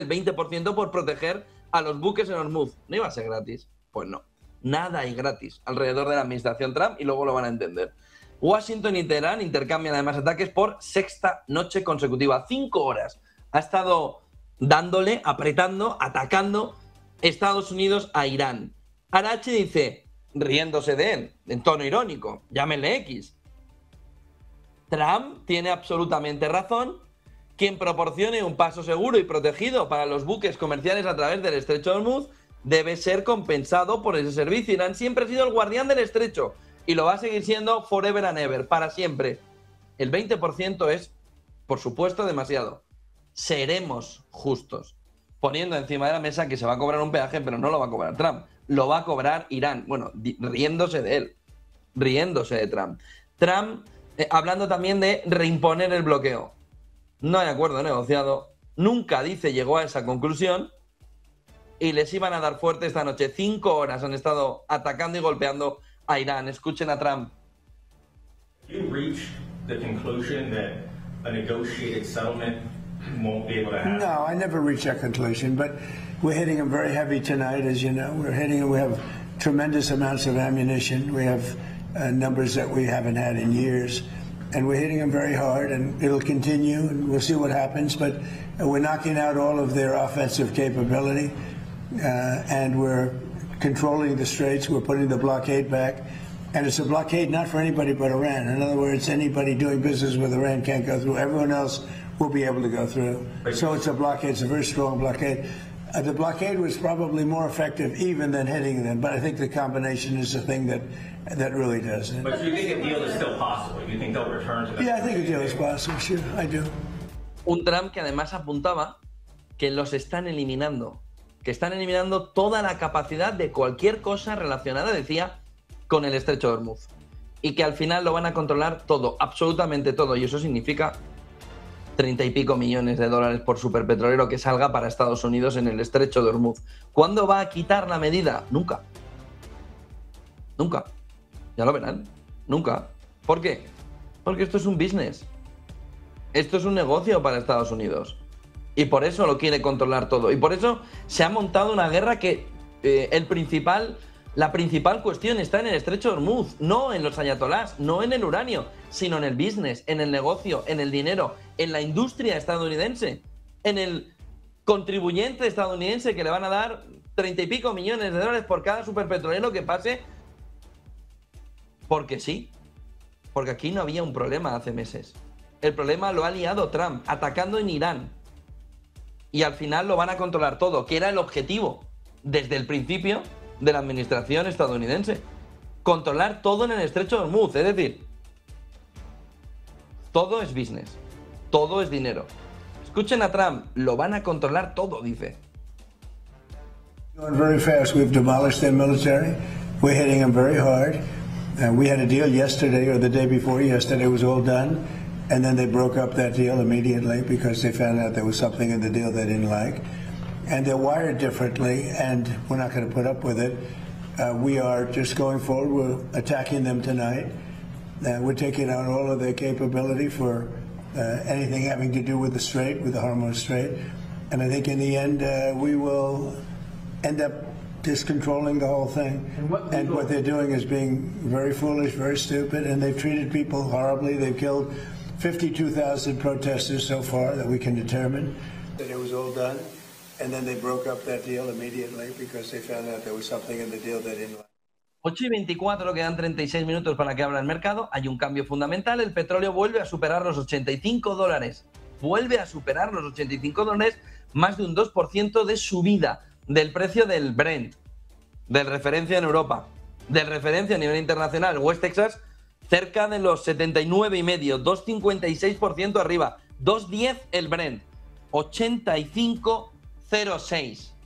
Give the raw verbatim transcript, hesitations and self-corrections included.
veinte por ciento por proteger a los buques en Hormuz. ¿No iba a ser gratis? Pues no. Nada hay gratis alrededor de la administración Trump y luego lo van a entender. Washington y Teherán intercambian además ataques por sexta noche consecutiva. Cinco horas ha estado dándole, apretando, atacando Estados Unidos a Irán. Arachi dice, riéndose de él, en tono irónico, llámenle X. Trump tiene absolutamente razón. Quien proporcione un paso seguro y protegido para los buques comerciales a través del estrecho de Hormuz debe ser compensado por ese servicio. Irán siempre ha sido el guardián del estrecho y lo va a seguir siendo forever and ever, para siempre. El veinte por ciento es, por supuesto, demasiado. Seremos justos, poniendo encima de la mesa que se va a cobrar un peaje, pero no lo va a cobrar Trump, lo va a cobrar Irán. Bueno, riéndose de él, riéndose de Trump. Trump, eh, hablando también de reimponer el bloqueo. No hay acuerdo negociado, nunca dice llegó a esa conclusión y les iban a dar fuerte esta noche. Cinco horas han estado atacando y golpeando a Irán. Escuchen a Trump. You reach the conclusion that a negotiated settlement won't be able to happen? No, I never reached that conclusion, but we're hitting them very heavy tonight, as you know. We're hitting them, we have tremendous amounts of ammunition. We have uh, numbers that we haven't had in years. And we're hitting them very hard, and it'll continue, and we'll see what happens. But uh, we're knocking out all of their offensive capability, uh, and we're controlling the straits. We're putting the blockade back. And it's a blockade not for anybody but Iran. In other words, anybody doing business with Iran can't go through. Everyone else will be able to go through. So it's a blockade. It's a very strong blockade. Uh, the blockade was probably more effective even than hitting them, but I think the combination is the thing that that really does it. But you think a deal is still possible? You think they'll return to that? Yeah, I think a deal is possible, sure, I do. Un Trump que además apuntaba que los están eliminando, que están eliminando toda la capacidad de cualquier cosa relacionada, decía, con el estrecho de Hormuz. Y que al final lo van a controlar todo, absolutamente todo. Y eso significa treinta y pico millones de dólares por superpetrolero que salga para Estados Unidos en el estrecho de Hormuz. ¿Cuándo va a quitar la medida? Nunca. Nunca. Ya lo verán. Nunca. ¿Por qué? Porque esto es un business. Esto es un negocio para Estados Unidos. Y por eso lo quiere controlar todo. Y por eso se ha montado una guerra que eh, el principal... La principal cuestión está en el estrecho de Hormuz, no en los ayatolás, no en el uranio, sino en el business, en el negocio, en el dinero, en la industria estadounidense, en el contribuyente estadounidense que le van a dar treinta y pico millones de dólares por cada superpetrolero que pase. Porque sí, porque aquí no había un problema hace meses. El problema lo ha liado Trump, atacando en Irán. Y al final lo van a controlar todo, que era el objetivo desde el principio de la administración estadounidense. Controlar todo en el estrecho de Hormuz, es decir, todo es business, todo es dinero. Escuchen a Trump, lo van a controlar todo, dice. Going very fast. We've demolished their military. We're hitting them very hard. Uh, we had a deal yesterday or the day before yesterday. It was all done, and then they broke up that deal immediately because they found out there was something in the deal they didn't like. And they're wired differently, and we're not going to put up with it. Uh, we are just going forward. We're attacking them tonight. Uh, we're taking out all of their capability for uh, anything having to do with the Strait, with the Hormuz Strait. And I think in the end, uh, we will end up just controlling the whole thing. And what, and what they're doing is being very foolish, very stupid, and they've treated people horribly. They've killed fifty-two thousand protesters so far that we can determine that it was all done. And then they broke up that deal immediately because they found out there was something in the deal they didn't like. ocho y veinticuatro, quedan treinta y seis minutos para que abra el mercado. Hay un cambio fundamental. El petróleo vuelve a superar los ochenta y cinco dólares. Vuelve a superar los ochenta y cinco dólares, más de un dos por ciento de subida del precio del Brent, del referencia en Europa, del referencia a nivel internacional. West Texas, cerca de los setenta y nueve y medio, dos cincuenta y seis por ciento arriba, dos diez el Brent, ochenta y cinco cero seis.